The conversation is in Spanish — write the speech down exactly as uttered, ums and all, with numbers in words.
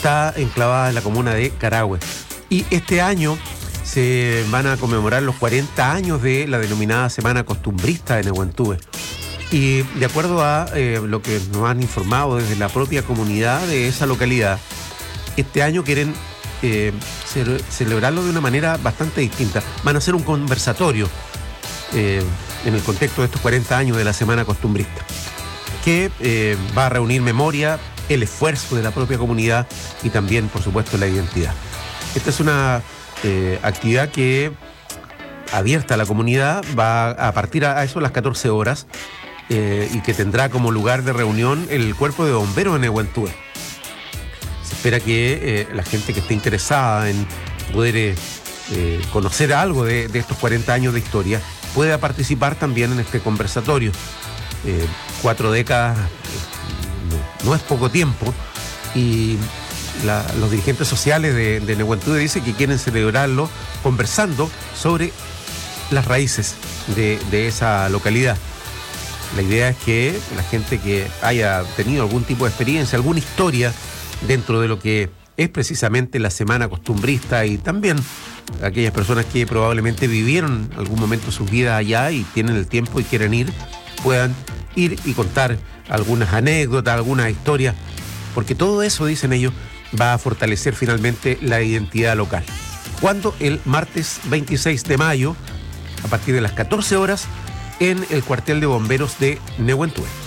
está enclavada en la comuna de Carahue. Y este año se van a conmemorar los cuarenta años de la denominada Semana Costumbrista de Nehuentue. Y de acuerdo a eh, lo que nos han informado desde la propia comunidad de esa localidad, este año quieren eh, ce- celebrarlo de una manera bastante distinta. Van a hacer un conversatorio eh, en el contexto de estos cuarenta años de la Semana Costumbrista, que eh, va a reunir memoria, el esfuerzo de la propia comunidad y también, por supuesto, la identidad. Esta es una eh, actividad que, abierta a la comunidad, va a partir a, a eso a las catorce horas eh, y que tendrá como lugar de reunión el Cuerpo de Bomberos de Nehuentue. Se espera que eh, la gente que esté interesada en poder eh, eh, conocer algo de, de estos cuarenta años de historia pueda participar también en este conversatorio. Eh, cuatro décadas eh, no, no es poco tiempo y la, los dirigentes sociales de, de Nehuentue dicen que quieren celebrarlo conversando sobre las raíces de, de esa localidad. La idea es que la gente que haya tenido algún tipo de experiencia, alguna historia dentro de lo que es precisamente la Semana Costumbrista, y también aquellas personas que probablemente vivieron algún momento de sus vidas allá y tienen el tiempo y quieren ir, puedan ir y contar algunas anécdotas, algunas historias, porque todo eso, dicen ellos, va a fortalecer finalmente la identidad local. Cuando el martes veintiséis de mayo, a partir de las catorce horas, en el cuartel de bomberos de Nehuentue.